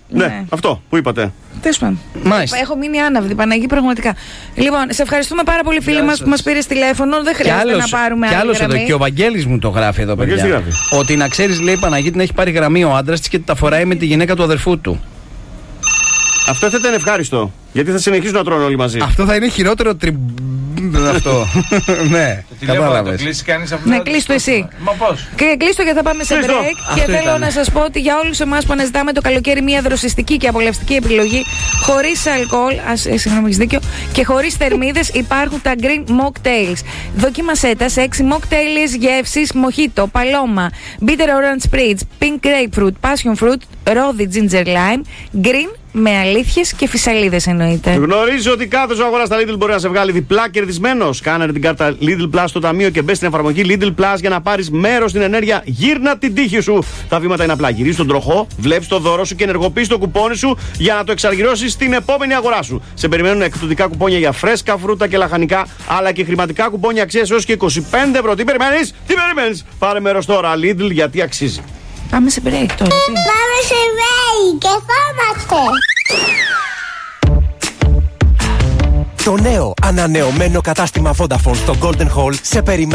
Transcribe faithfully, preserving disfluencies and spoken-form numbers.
Ναι, Ναι. αυτό που είπατε. Τέλος πάντων. Μάλιστα. Έχω μείνει άναυδη, Παναγί, πραγματικά. Λοιπόν, σε ευχαριστούμε πάρα πολύ, φίλοι μας, που μας πήρε τηλέφωνο. Δεν Κι χρειάζεται άλλος, να πάρουμε κι άλλη άλλος εδώ, γραμμή. και ο Βαγγέλης μου το γράφει εδώ, Βαγγέλης παιδιά. τι γράφει? Ότι να ξέρεις, λέει, η Παναγίτη, την έχει πάρει γραμμή ο άντρας της και τα φοράει με τη γυναίκα του αδερφού του. Αυτό θα ήταν ευχάριστο. Γιατί θα συνεχίσουν να τρώνε όλοι μαζί. Αυτό θα είναι χειρότερο τριμπ... αυτό. Ναι, κατάλαβες. Το κλείσει κανείς αυτό. Ναι, κλείστο εσύ. Μα πώς? Και κλείστο γιατί θα πάμε σε Κλείστο. break. Και Αυτό θέλω ήταν. να σας πω ότι για όλους εμάς που αναζητάμε το καλοκαίρι μια δροσιστική και απολαυστική επιλογή χωρίς αλκοόλ, ας, ε, συγγνώμη, έχεις δίκιο, και χωρίς θερμίδες υπάρχουν τα Green Mocktails. Δοκίμασέ τα σε έξι mocktails γεύσεις: Mojito, Paloma, Bitter Orange Spritz, Pink Grapefruit, Passion Fruit, Rosy Ginger Lime, Green με αλήθειες και φυσαλίδες εννοείται. Γνωρίζω ότι κάθε σου αγορά στα Lidl μπορεί να σε βγάλει διπλά κερδισμένος. Κάνε την κάρτα Lidl Plus στο ταμείο και μπε στην εφαρμογή Lidl Plus για να πάρεις μέρος στην ενέργεια. Γύρνα την τύχη σου. Τα βήματα είναι απλά. Γυρίζεις τον τροχό, βλέπεις το δώρο σου και ενεργοποιείς το κουπόνι σου για να το εξαργυρώσεις στην επόμενη αγορά σου. Σε περιμένουν εκπτωτικά κουπόνια για φρέσκα φρούτα και λαχανικά, αλλά και χρηματικά κουπόνια αξίας έως και είκοσι πέντε ευρώ. Τι περιμένεις, τι περιμένεις. Πάρε μέρος τώρα, Lidl, γιατί αξίζει. Πάμε σε break τώρα. τι? Πάμε σε break και φόμαστε. Το νέο ανανεωμένο κατάστημα Vodafone στο Golden Hall σε περιμένει.